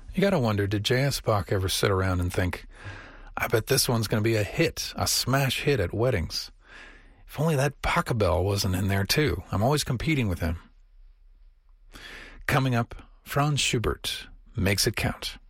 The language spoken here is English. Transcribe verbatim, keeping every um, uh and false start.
You got to wonder, did J S. Bach ever sit around and think, I bet this one's going to be a hit, a smash hit at weddings. If only that Pachelbel wasn't in there too. I'm always competing with him. Coming up, Franz Schubert, Makes It Count.